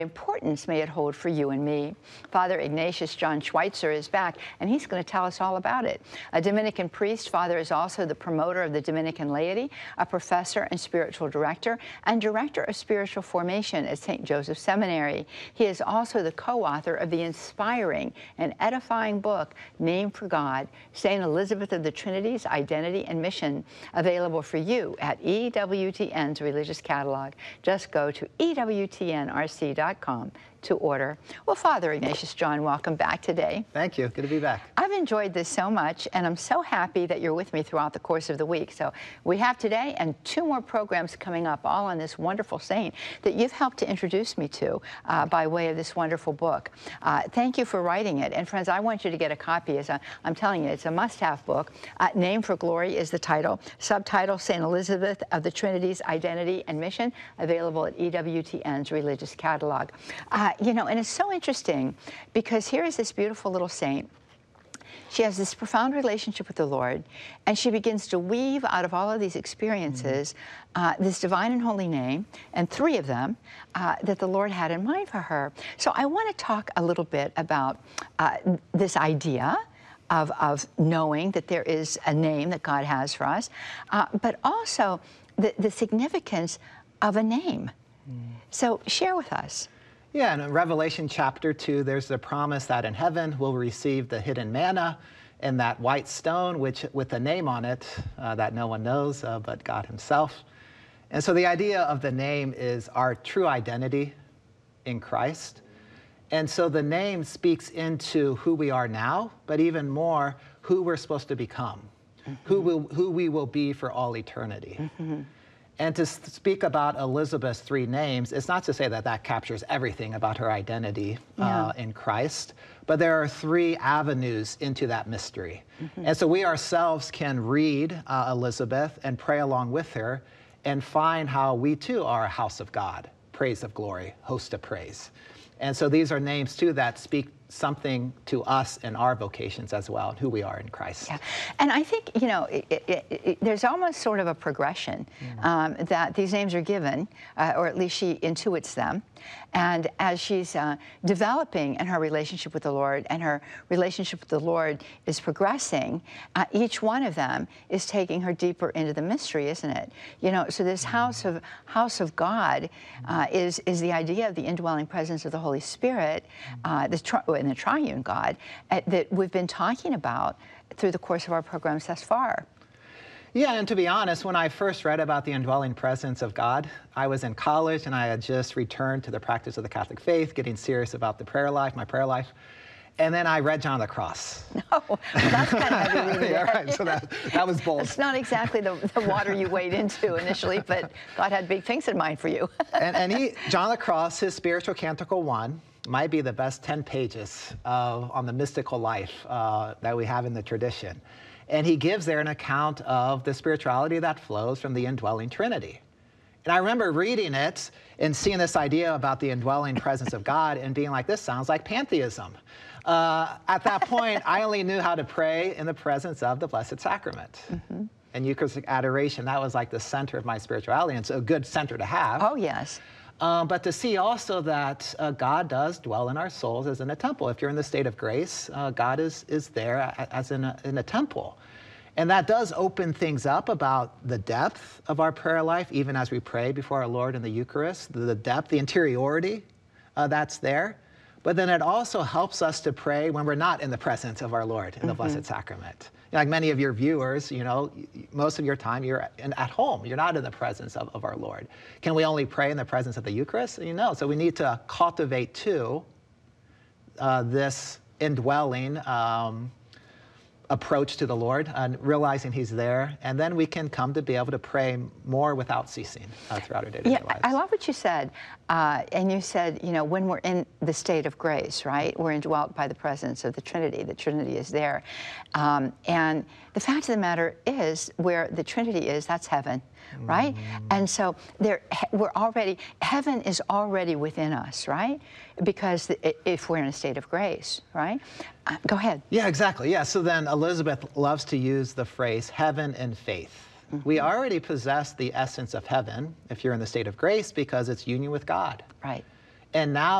Importance may it hold for you and me. Father Ignatius John Schweitzer is back, and he's going to tell us all about it. A Dominican priest, Father is also the promoter of the Dominican laity, a professor and spiritual director, and director of spiritual formation at St. Joseph Seminary. He is also the co-author of the inspiring and edifying book, Name for God, St. Elizabeth of the Trinity's Identity and Mission, available for you at EWTN's Religious Catalog. Just go to EWTNRC.com to order. Well, Father Ignatius John, welcome back today. Thank you. Good to be back. I've enjoyed this so much, and I'm so happy that you're with me throughout the course of the week. So we have today and 2 more programs coming up, all on this wonderful saint that you've helped to introduce me to by way of this wonderful book. Thank you for writing it. And friends, I want you to get a copy. I'm telling you, it's a must-have book. Name for Glory is the title. Subtitle, St. Elizabeth of the Trinity's Identity and Mission, available at EWTN's Religious Catalog. You know, and it's so interesting because here is this beautiful little saint. She has this profound relationship with the Lord, and she begins to weave out of all of these experiences this divine and holy name, and 3 of them that the Lord had in mind for her. So I want to talk a little bit about this idea of knowing that there is a name that God has for us, but also the significance of a name. So share with us. Yeah, and in Revelation chapter 2, there's the promise that in heaven we'll receive the hidden manna and that white stone, which with a name on it that no one knows but God himself. And so the idea of the name is our true identity in Christ. And so the name speaks into who we are now, but even more, who we're supposed to become, who we will be for all eternity. And to speak about Elizabeth's 3 names, it's not to say that that captures everything about her identity in Christ, but there are 3 avenues into that mystery. And so we ourselves can read Elizabeth and pray along with her and find how we too are a house of God, praise of glory, host of praise. And so these are names too that speak something to us in our vocations as well, and who we are in Christ. Yeah, and I think, you know, there's almost sort of a progression that these names are given, or at least she intuits them. And as she's developing in her relationship with the Lord, and her relationship with the Lord is progressing, each one of them is taking her deeper into the mystery, isn't it? You know, so this house of God is the idea of the indwelling presence of the Holy Spirit, and the triune God that we've been talking about through the course of our programs thus far. Yeah, and to be honest, when I first read about the indwelling presence of God, I was in college and I had just returned to the practice of the Catholic faith, getting serious about the prayer life, my prayer life. And then I read John of the Cross. No, well, that's kind of heavy reading. Yeah, right, so that was bold. It's not exactly the water you wade into initially, but God had big things in mind for you. and John of the Cross, his Spiritual Canticle 1, might be the best 10 pages on the mystical life that we have in the tradition. And he gives there an account of the spirituality that flows from the indwelling Trinity. And I remember reading it and seeing this idea about the indwelling presence of God and being like, this sounds like pantheism. At that point, I only knew how to pray in the presence of the Blessed Sacrament. And Eucharistic adoration, that was like the center of my spirituality, and it's a good center to have. Oh, yes. But to see also that God does dwell in our souls as in a temple. If you're in the state of grace, God is there as in a temple. And that does open things up about the depth of our prayer life, even as we pray before our Lord in the Eucharist, the depth, the interiority that's there. But then it also helps us to pray when we're not in the presence of our Lord in the Blessed Sacrament. Like many of your viewers, you know, most of your time you're at home. You're not in the presence of our Lord. Can we only pray in the presence of the Eucharist? You know, so we need to cultivate too this indwelling approach to the Lord and realizing he's there, and then we can come to be able to pray more without ceasing throughout our day-to-day lives. I love what you said, and you said, you know, when we're in the state of grace, right, we're indwelt by the presence of the Trinity is there, and the fact of the matter is, where the Trinity is, that's heaven, right? And so heaven is already within us, right? Because if we're in a state of grace, right? Go ahead. Yeah, exactly. Yeah, so then Elizabeth loves to use the phrase heaven and faith. We already possess the essence of heaven if you're in the state of grace because it's union with God. Right. And now